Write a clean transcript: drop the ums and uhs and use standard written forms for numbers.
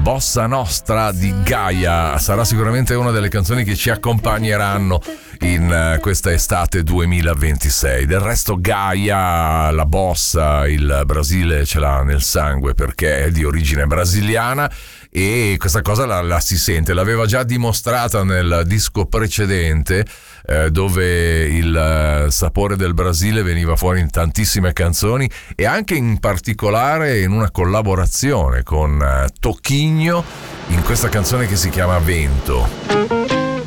Bossa Nostra di Gaia. Sarà sicuramente una delle canzoni che ci accompagneranno in questa estate 2026. Del resto Gaia, la bossa, il Brasile ce l'ha nel sangue perché è di origine brasiliana e questa cosa la si sente. L'aveva già dimostrata nel disco precedente, dove il sapore del Brasile veniva fuori in tantissime canzoni e anche in particolare in una collaborazione con Toquinho in questa canzone che si chiama Vento.